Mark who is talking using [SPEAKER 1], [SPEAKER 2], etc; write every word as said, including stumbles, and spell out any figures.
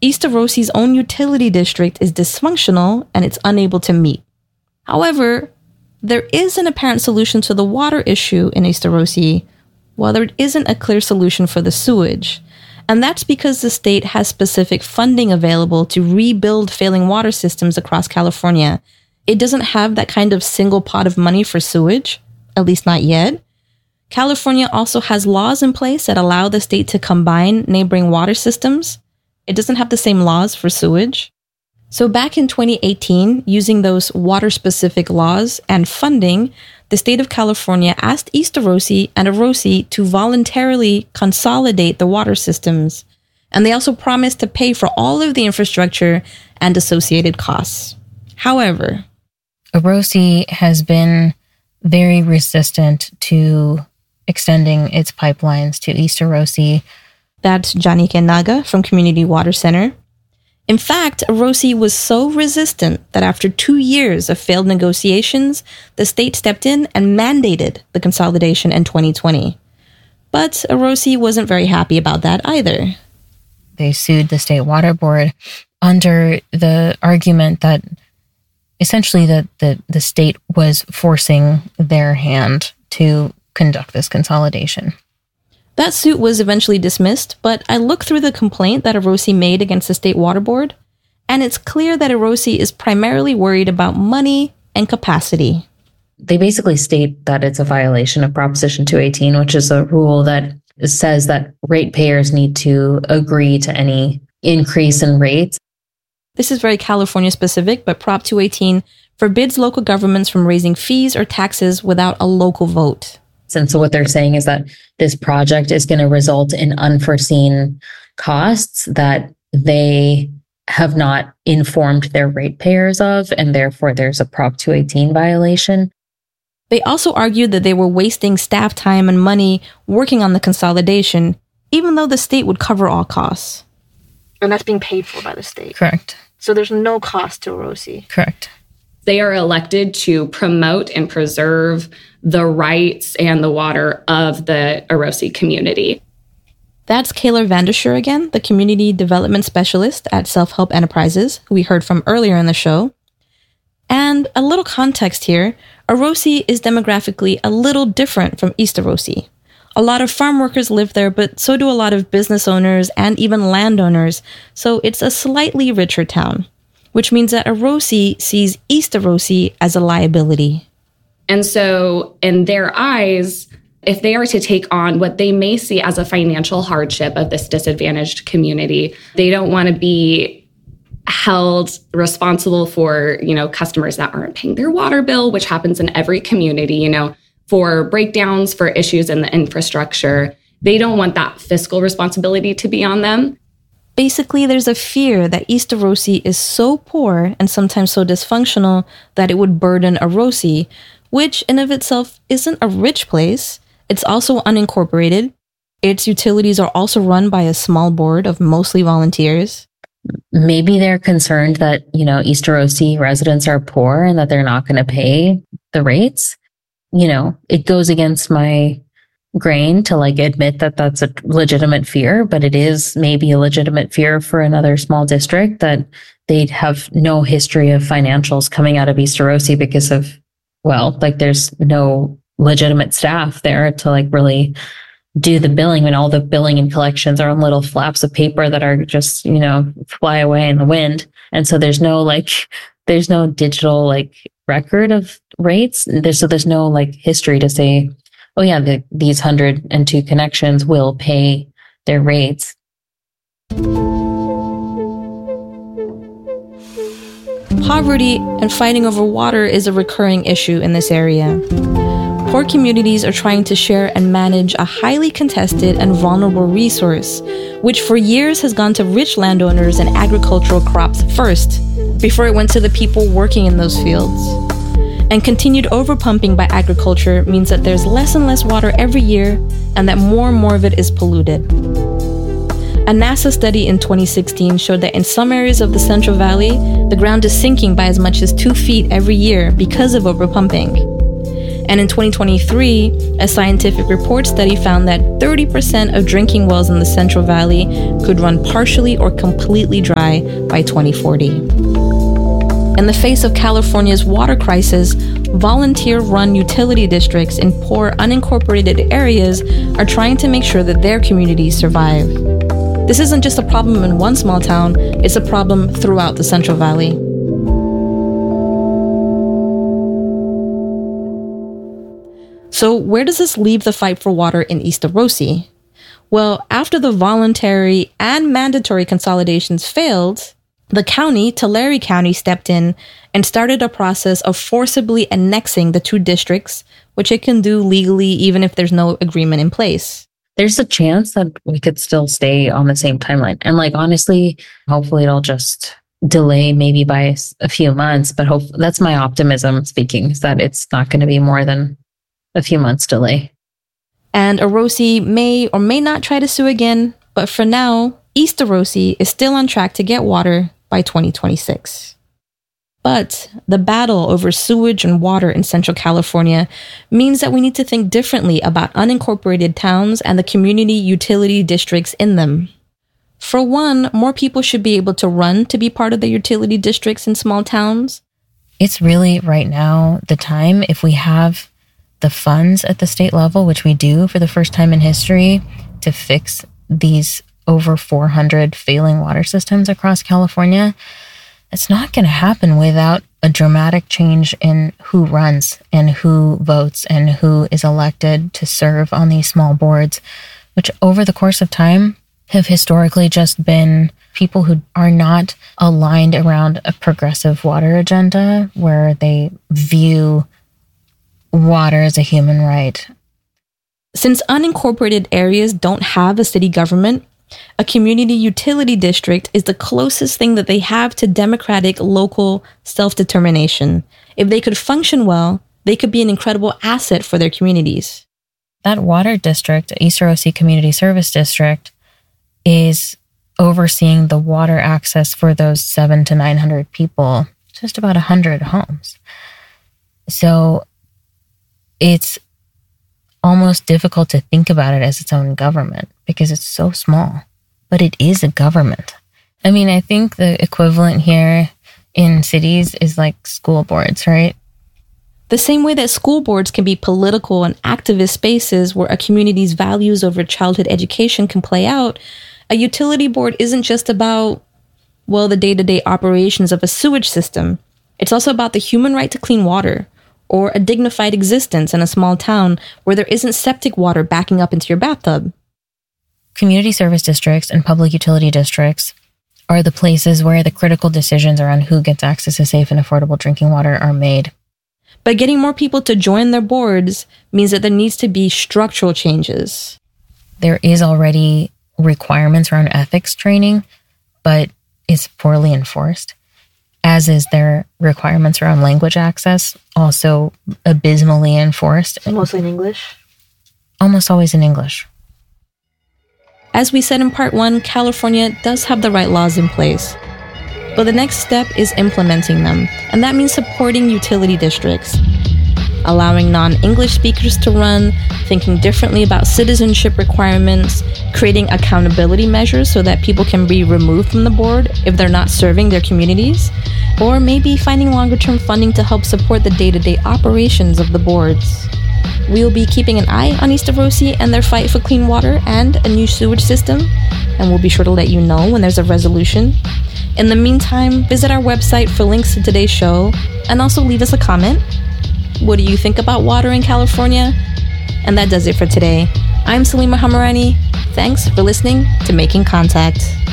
[SPEAKER 1] East Arosi's own utility district is dysfunctional and it's unable to meet. However, there is an apparent solution to the water issue in East Arosi, while there isn't a clear solution for the sewage. And that's because the state has specific funding available to rebuild failing water systems across California. It doesn't have that kind of single pot of money for sewage, at least not yet. California also has laws in place that allow the state to combine neighboring water systems. It doesn't have the same laws for sewage. So back in twenty eighteen, using those water-specific laws and funding, the state of California asked East Arosi and Arosi to voluntarily consolidate the water systems. And they also promised to pay for all of the infrastructure and associated costs. However,
[SPEAKER 2] Arosi has been very resistant to extending its pipelines to East Arosi.
[SPEAKER 1] That's Janike Naga from Community Water Center. In fact, Arosi was so resistant that after two years of failed negotiations, the state stepped in and mandated the consolidation in twenty twenty. But Arosi wasn't very happy about that either.
[SPEAKER 2] They sued the State Water Board under the argument that essentially that the, the state was forcing their hand to conduct this consolidation.
[SPEAKER 1] That suit was eventually dismissed, but I looked through the complaint that Arosi made against the State Water Board, and it's clear that Arosi is primarily worried about money and capacity.
[SPEAKER 3] They basically state that it's a violation of Proposition two eighteen, which is a rule that says that ratepayers need to agree to any increase in rates.
[SPEAKER 1] This is very California specific, but Prop two eighteen forbids local governments from raising fees or taxes without a local vote.
[SPEAKER 3] And so what they're saying is that this project is going to result in unforeseen costs that they have not informed their ratepayers of, and therefore there's a Prop two eighteen violation.
[SPEAKER 1] They also argued that they were wasting staff time and money working on the consolidation, even though the state would cover all costs. And that's being paid for by the state.
[SPEAKER 2] Correct.
[SPEAKER 1] So there's no cost to Arosi.
[SPEAKER 2] Correct.
[SPEAKER 4] They are elected to promote and preserve the rights and the water of the Arosi community.
[SPEAKER 1] That's Kayla Vanderscher again, the Community Development Specialist at Self-Help Enterprises, who we heard from earlier in the show. And a little context here, Arosi is demographically a little different from East Arosi. A lot of farm workers live there, but so do a lot of business owners and even landowners, so it's a slightly richer town, which means that Arosi sees East Arosi as a liability.
[SPEAKER 4] And so in their eyes, if they are to take on what they may see as a financial hardship of this disadvantaged community, they don't want to be held responsible for, you know, customers that aren't paying their water bill, which happens in every community, you know, for breakdowns, for issues in the infrastructure. They don't want that fiscal responsibility to be on them.
[SPEAKER 1] Basically, there's a fear that East Arosi is so poor and sometimes so dysfunctional that it would burden Arosi, which in of itself isn't a rich place. It's also unincorporated. Its utilities are also run by a small board of mostly volunteers.
[SPEAKER 3] Maybe they're concerned that, you know, East Arosi residents are poor and that they're not going to pay the rates. You know, it goes against my grain to like admit that that's a legitimate fear, but it is maybe a legitimate fear for another small district that they'd have no history of financials coming out of East Arosi because of, well, like there's no legitimate staff there to like really do the billing, when all the billing and collections are on little flaps of paper that are just, you know, fly away in the wind. And so there's no like, there's no digital like record of rates. There's, so there's no like history to say, oh yeah, the, these one hundred two connections will pay their rates.
[SPEAKER 1] Poverty and fighting over water is a recurring issue in this area. Poor communities are trying to share and manage a highly contested and vulnerable resource, which for years has gone to rich landowners and agricultural crops first, before it went to the people working in those fields. And continued overpumping by agriculture means that there's less and less water every year, and that more and more of it is polluted. A NASA study in twenty sixteen showed that in some areas of the Central Valley, the ground is sinking by as much as two feet every year because of overpumping. And in twenty twenty-three, a scientific report study found that thirty percent of drinking wells in the Central Valley could run partially or completely dry by twenty forty. In the face of California's water crisis, volunteer-run utility districts in poor, unincorporated areas are trying to make sure that their communities survive. This isn't just a problem in one small town, it's a problem throughout the Central Valley. So where does this leave the fight for water in East Arosi? Well, after the voluntary and mandatory consolidations failed, the county, Tulare County, stepped in and started a process of forcibly annexing the two districts, which it can do legally even if there's no agreement in place.
[SPEAKER 3] There's a chance that we could still stay on the same timeline. And like, honestly, hopefully it'll just delay maybe by a few months, but hope that's my optimism speaking, is that it's not going to be more than a few months delay.
[SPEAKER 1] And Arosi may or may not try to sue again, but for now, East Arosi is still on track to get water by twenty twenty-six. But the battle over sewage and water in Central California means that we need to think differently about unincorporated towns and the community utility districts in them. For one, more people should be able to run to be part of the utility districts in small towns.
[SPEAKER 2] It's really right now the time, if we have the funds at the state level, which we do for the first time in history, to fix these over four hundred failing water systems across California. It's not going to happen without a dramatic change in who runs and who votes and who is elected to serve on these small boards, which over the course of time have historically just been people who are not aligned around a progressive water agenda where they view water as a human right.
[SPEAKER 1] Since unincorporated areas don't have a city government, a community utility district is the closest thing that they have to democratic local self-determination. If they could function well, they could be an incredible asset for their communities.
[SPEAKER 2] That water district, East Arosi Community Service District, is overseeing the water access for those seven to nine hundred people, just about a hundred homes. So it's almost difficult to think about it as its own government because it's so small, but it is a government. I mean, I think the equivalent here in cities is like school boards, right?
[SPEAKER 1] The same way that school boards can be political and activist spaces where a community's values over childhood education can play out, a utility board isn't just about, well, the day-to-day operations of a sewage system. It's also about the human right to clean water, or a dignified existence in a small town where there isn't septic water backing up into your bathtub.
[SPEAKER 2] Community service districts and public utility districts are the places where the critical decisions around who gets access to safe and affordable drinking water are made.
[SPEAKER 1] But getting more people to join their boards means that there needs to be structural changes.
[SPEAKER 2] There is already requirements around ethics training, but it's poorly enforced, as is their requirements around language access, also abysmally enforced.
[SPEAKER 1] Mostly in English?
[SPEAKER 2] Almost always in English.
[SPEAKER 1] As we said in part one, California does have the right laws in place. But the next step is implementing them, and that means supporting utility districts, allowing non-English speakers to run, thinking differently about citizenship requirements, creating accountability measures so that people can be removed from the board if they're not serving their communities, or maybe finding longer-term funding to help support the day-to-day operations of the boards. We'll be keeping an eye on East Arosi and their fight for clean water and a new sewage system, and we'll be sure to let you know when there's a resolution. In the meantime, visit our website for links to today's show, and also leave us a comment. What do you think about water in California? And that does it for today. I'm Salima Hamirani. Thanks for listening to Making Contact.